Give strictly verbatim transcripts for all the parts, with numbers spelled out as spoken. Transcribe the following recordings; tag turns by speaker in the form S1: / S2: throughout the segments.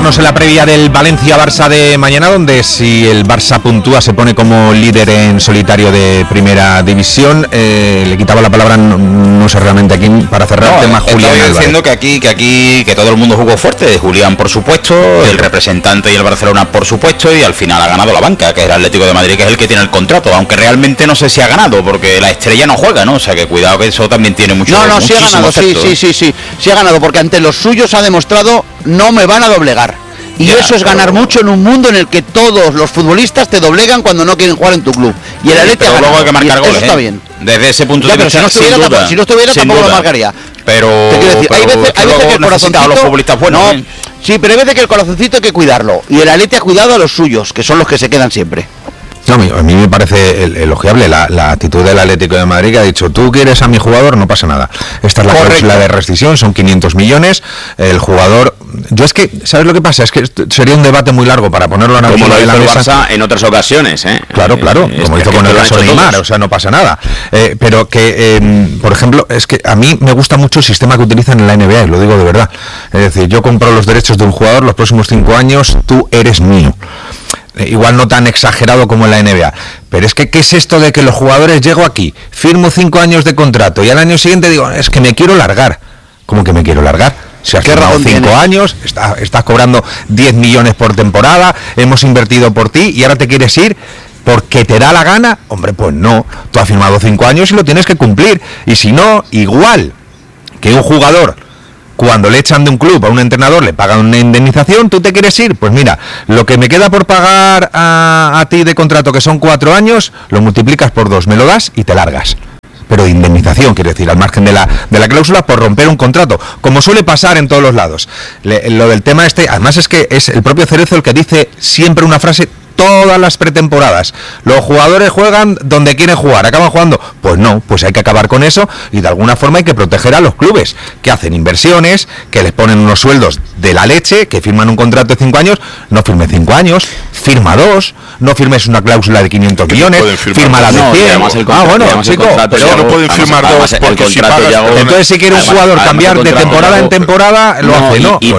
S1: centrarnos en la previa del Valencia-Barça de mañana, donde si el Barça puntúa se pone como líder en solitario de primera división. Eh, le quitaba la palabra, no, no sé realmente a quién, para cerrar
S2: no,
S1: el tema, Julián
S2: Estoy
S1: Álvarez.
S2: diciendo que aquí, que aquí, que todo el mundo jugó fuerte. Julián, por supuesto, el representante y el Barcelona, por supuesto, y al final ha ganado la banca, que es el Atlético de Madrid, que es el que tiene el contrato, aunque realmente no sé si ha ganado, porque la estrella no juega, ¿no? O sea que cuidado, que eso también tiene mucho.
S3: No, no, sí ha ganado, sí, sí, sí, sí, sí ha ganado, porque ante los suyos ha demostrado no me van a doblegar. Y ya, eso es ganar pero... mucho en un mundo en el que todos los futbolistas te doblegan cuando no quieren jugar en tu club. Y el Atleti ha ganado.
S2: Luego hay que marcar goles,
S3: eso está bien.
S2: Desde ese punto ya, de vista,
S3: si no estuviera,
S2: sin duda,
S3: si no estuviera tampoco duda. Lo marcaría.
S2: Pero,
S3: te quiero decir,
S2: pero
S3: hay veces, hay veces que el corazoncito,
S2: los futbolistas buenos,
S3: no,
S2: ¿eh?
S3: Sí, pero hay veces que el corazoncito hay que cuidarlo. Y el Atleti ha cuidado a los suyos, que son los que se quedan siempre.
S1: No, a mí me parece elogiable la, la actitud del Atlético de Madrid, que ha dicho, tú quieres a mi jugador, no pasa nada. Esta es la Correcto. cláusula de rescisión, son quinientos millones, el jugador... Yo es que, ¿sabes lo que pasa? Es que sería un debate muy largo para ponerlo en
S2: como lo hizo el Barça en otras ocasiones, ¿eh?
S1: Claro, claro, eh, como hizo con el caso de Neymar, o sea, no pasa nada. Eh, pero que, eh, por ejemplo, es que a mí me gusta mucho el sistema que utilizan en la N B A, y lo digo de verdad. Es decir, yo compro los derechos de un jugador, los próximos cinco años, tú eres mío. Igual no tan exagerado como en la N B A, pero es que ¿qué es esto de que los jugadores llego aquí, firmo cinco años de contrato y al año siguiente digo, es que me quiero largar? ¿Cómo que me quiero largar? Si has firmado cinco años, está, estás cobrando diez millones por temporada, hemos invertido por ti y ahora te quieres ir porque te da la gana. Hombre, pues no, tú has firmado cinco años y lo tienes que cumplir, y si no, igual que un jugador, cuando le echan de un club a un entrenador, le pagan una indemnización, ¿tú te quieres ir? Pues mira, lo que me queda por pagar a, a ti de contrato, que son cuatro años, lo multiplicas por dos, me lo das y te largas. Pero de indemnización, quiero decir, al margen de la de la cláusula por romper un contrato, como suele pasar en todos los lados. Le, lo del tema este, además es que es el propio Cerezo el que dice siempre una frase todas las pretemporadas: los jugadores juegan donde quieren jugar, acaban jugando. Pues no, pues hay que acabar con eso, y de alguna forma hay que proteger a los clubes que hacen inversiones, que les ponen unos sueldos de la leche, que firman un contrato de cinco años. No firme cinco años, firma dos, no firmes una cláusula de quinientos millones, firma la de cien. No, ah, bueno, chico,
S4: pero no pueden firmar dos, porque si pagas,
S1: entonces si quiere un jugador cambiar de temporada en temporada, lo hace, ¿no?
S4: Y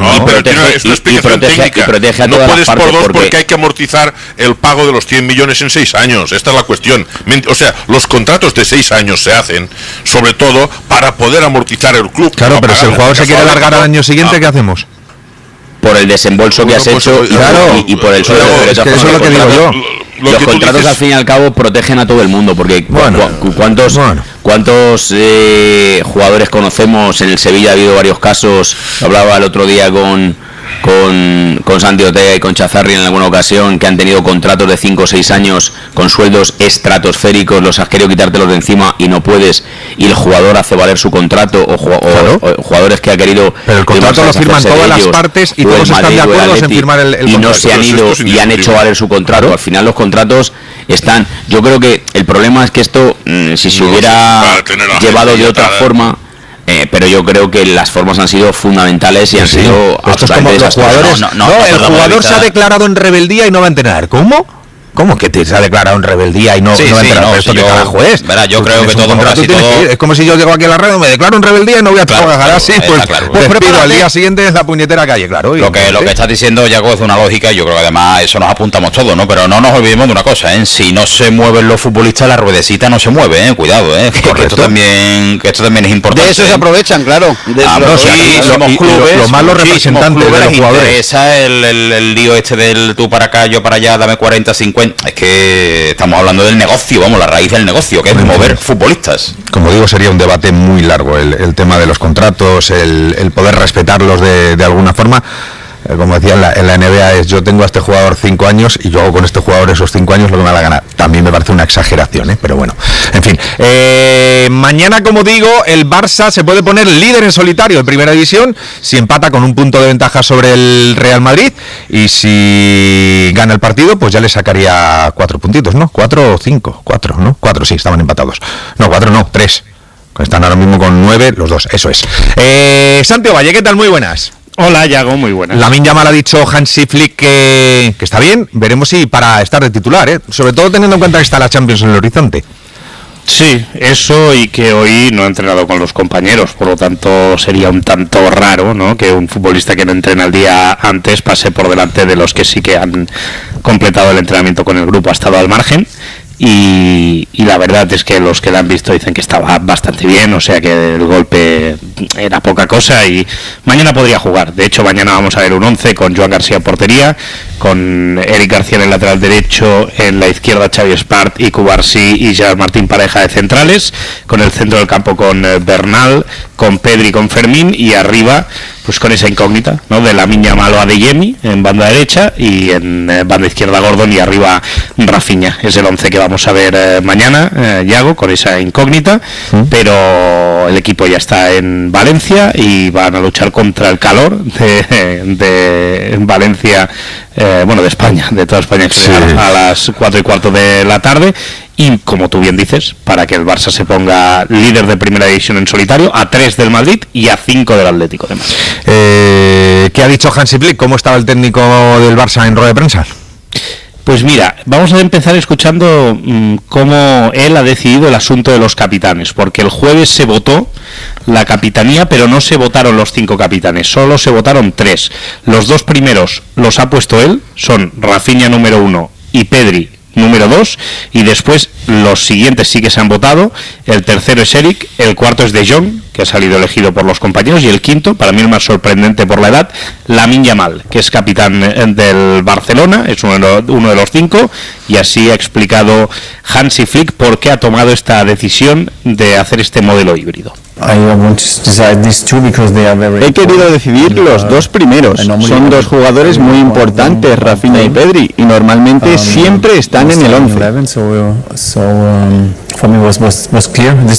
S4: protege a todas las partes. No puedes por dos porque hay que amortizar el pago de los cien millones en seis años. Esta es la cuestión. O sea, los contratos de seis años se hacen sobre todo para poder amortizar el club.
S1: Claro, pero si el jugador se quiere largar al año siguiente, ¿qué hacemos?
S2: Por el desembolso que has hecho y, claro, y, y por el sueldo.
S1: Es que eso es lo que digo yo.
S2: Los contratos al fin y al cabo protegen a todo el mundo, porque bueno, cu cuántos bueno. cuántos eh, jugadores conocemos. En el Sevilla ha habido varios casos. Hablaba el otro día con con, con Santi Ortega y con Chazarri en alguna ocasión, que han tenido contratos de cinco o seis años con sueldos estratosféricos, los has querido quitártelos de encima y no puedes, y el jugador hace valer su contrato, o, claro. o, o jugadores que ha querido...
S1: Pero el contrato lo firman todas las partes y todos están de acuerdo en firmar el, el
S2: y
S1: contrato.
S2: No se han ido y han hecho valer su contrato. Claro. Al final los contratos están... Yo creo que el problema es que esto, si se hubiera llevado de otra forma... Eh, pero yo creo que las formas han sido fundamentales y han sí. sido
S1: absolutamente desastrosas. No, no, no, no, el jugador se ha declarado en rebeldía y no va a entrenar. ¿Cómo? ¿Cómo que te se ha declarado en rebeldía y no,
S2: sí,
S1: no va a
S2: sí,
S1: entrenar?
S2: no,
S1: ¿Esto
S2: si
S1: qué
S2: yo,
S1: carajo es?
S2: Verá, yo creo que todo, casi todo...
S1: Que es como si yo llego aquí a la radio, me declaro en rebeldía y no voy a trabajar claro, así, pues, claro. pues despido al día siguiente en la puñetera calle, claro.
S2: Lo que, lo que estás diciendo, Yago, es una lógica, y yo creo que además eso nos apuntamos todos, ¿no? Pero no nos olvidemos de una cosa, ¿eh? Si no se mueven los futbolistas, la ruedecita no se mueve, ¿eh? Cuidado, ¿eh? Que, que esto también que esto también es importante.
S3: De eso
S2: ¿eh?
S3: se aprovechan, claro. De
S2: ah, no, sí, somos clubes,
S1: los malos representantes de los jugadores.
S2: Esa el, el, el lío este del tú para acá, yo para allá, dame cuarenta, cincuenta. Es que estamos hablando del negocio, vamos, la raíz del negocio, que es mover futbolistas.
S1: Como digo, sería un debate muy largo el, el tema de los contratos, el, el poder respetarlos de, de alguna forma. Eh, como decía, en la, en la N B A es: yo tengo a este jugador cinco años y yo hago con este jugador esos cinco años lo que me da la gana. También me parece una exageración, ¿eh? Pero bueno, en fin. Eh, mañana, como digo, el Barça se puede poner líder en solitario en Primera División si empata con un punto de ventaja sobre el Real Madrid, y si gana el partido, pues ya le sacaría cuatro puntitos, ¿no? Cuatro o cinco, cuatro, ¿no? Cuatro, sí, estaban empatados. No, cuatro no, tres. Están ahora mismo con nueve los dos, eso es. Eh, Santiago Valle, ¿qué tal? Muy buenas.
S5: Hola, Yago, muy buenas.
S1: Lamine Yamal ha dicho Hansi Flick que, que está bien, veremos si para estar de titular, ¿eh? Sobre todo teniendo en cuenta que está la Champions en el horizonte.
S5: Sí, eso, y que hoy no ha entrenado con los compañeros, por lo tanto sería un tanto raro, ¿no?, que un futbolista que no entrena el día antes pase por delante de los que sí que han completado el entrenamiento con el grupo, ha estado al margen. Y, y la verdad es que los que la han visto dicen que estaba bastante bien, o sea que el golpe era poca cosa y mañana podría jugar. De hecho, mañana vamos a ver un once con Joan García en portería, con Eric García en el lateral derecho, en la izquierda Xavi Espart y Cubarsí y Gerard Martín pareja de centrales, con el centro del campo con Bernal, con Pedri, con Fermín, y arriba pues con esa incógnita, ¿no?, de Lamine Yamal o Adeyemi en banda derecha, y en eh, banda izquierda Gordon, y arriba Rafinha. Es el once que vamos a ver eh, mañana, eh, Yago, con esa incógnita, ¿sí? Pero el equipo ya está en Valencia y van a luchar contra el calor de, de Valencia, eh, bueno, de España, de toda España en general, sí, a las cuatro y cuarto de la tarde. Y como tú bien dices, para que el Barça se ponga líder de primera división en solitario, a tres del Madrid y a cinco del Atlético de Madrid.
S1: Eh, ¿Qué ha dicho Hansi Flick? ¿Cómo estaba el técnico del Barça en rueda de prensa?
S5: Pues mira, vamos a empezar escuchando mmm, cómo él ha decidido el asunto de los capitanes, porque el jueves se votó la capitanía, pero no se votaron los cinco capitanes, solo se votaron tres. Los dos primeros los ha puesto él, son Rafinha número uno y Pedri número dos, y después los siguientes sí que se han votado. El tercero es Eric, el cuarto es De Jong, que ha salido elegido por los compañeros, y el quinto, para mí el más sorprendente por la edad, Lamine Yamal, que es capitán del Barcelona, es uno de los cinco, y así ha explicado Hansi Flick por qué ha tomado esta decisión de hacer este modelo híbrido.
S6: He querido decidir los dos primeros. Son dos jugadores muy importantes, Rafinha y Pedri, y normalmente siempre están en el once.